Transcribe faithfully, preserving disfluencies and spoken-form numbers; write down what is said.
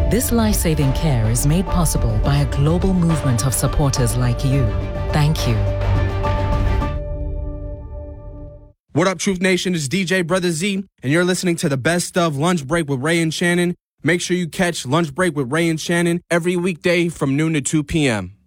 This life-saving care is made possible by a global movement of supporters like you. Thank you. What up, Truth Nation? It's D J Brother Z, and you're listening to the best of Lunch Break with Ray and Shannon. Make sure you catch Lunch Break with Ray and Shannon every weekday from noon to two p.m.